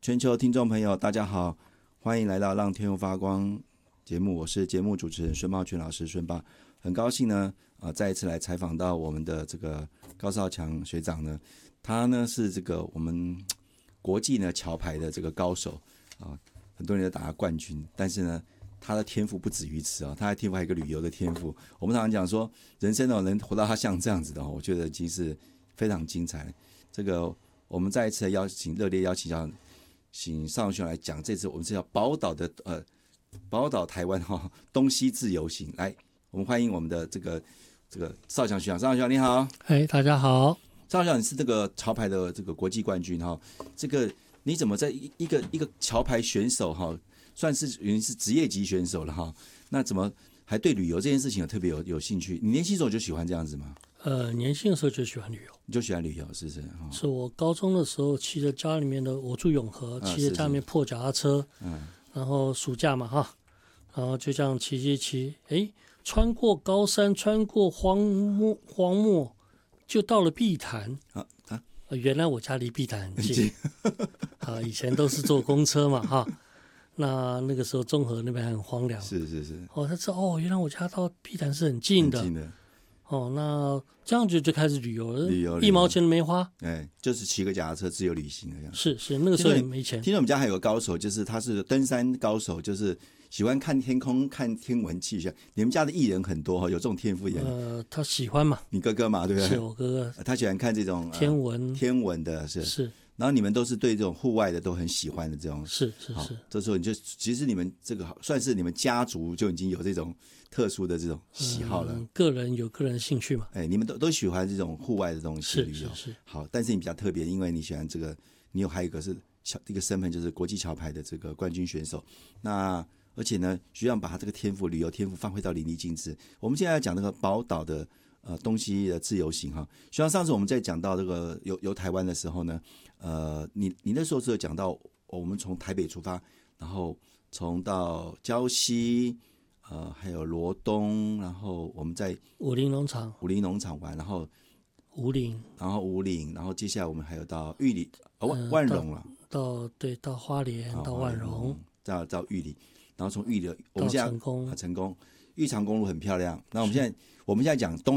全球听众朋友，大家好，欢迎来到让天空发光节目，我是节目主持人孙茂全老师，孙爸，很高兴呢，再一次来采访到我们的这个高少强学长呢，他呢是这个我们国际呢桥牌的这个高手啊，很多人都打他冠军，但是呢，他的天赋不止于此啊，他的天赋还有一个旅游的天赋。我们常常讲说，人生哦能活到他像这样子的，我觉得已经是非常精彩。这个我们再一次热烈邀请到。请少雄来讲，这次我们是叫宝岛台湾东西自由行。来，我们欢迎我们的这个少雄学长，少雄你好。 大家好。 少雄，你是这个桥牌的这个国际冠军哈，这个你怎么在一个桥牌选手哈，算是已经是职业级选手了哈，那怎么还对旅游这件事情特别有兴趣？你年轻时候就喜欢这样子吗？ 年轻的时候就喜欢旅游。 你就喜欢旅游，是不是？ 是我高中的时候骑着家里面的，我住永和，骑着家里面破脚踏车，然后暑假嘛哈，然后就这样骑，穿过高山，穿过荒漠，就到了碧潭。原来我家离碧潭很近，以前都是坐公车嘛哈。那个时候中和那边很荒凉， 是。 他知道原来我家到碧潭是很近的。那这样就开始旅游了，1毛钱都没花， 就是骑个脚踏车自由旅行的样子。 是，那个时候也没钱。 听说我们家还有个高手，就是他是登山高手，就是喜欢看天空、看天文气象。你们家的艺人很多有这种天赋也。 他喜欢嘛？ 你哥哥嘛，对不对？ 是我哥哥， 他喜欢看这种天文的，是。然后你们都是对这种户外的都很喜欢的这种。 是。 这时候其实你们这个算是你们家族就已经有这种特殊的这种喜好了。 个人有个人兴趣嘛。 你们都喜欢这种户外的东西旅游。 是。 好，但是你比较特别，因为你喜欢这个，你还有一个是一个身份，就是国际桥牌的这个冠军选手。那而且呢，需要把他这个旅游天赋发挥到淋漓尽致。我们现在要讲那个宝岛的东西的自由行哈。就像上次我们在讲到这个游台湾的时候呢，你那时候是有讲到，我们从台北出发，然后从到礁溪，还有罗东，然后我们在武林农场玩，然后武岭， 然后接下来我们还有到玉里万荣了， 到花莲，到万荣， 到玉里，然后从玉里我们现在到成功玉长公路很漂亮。那我们现在讲东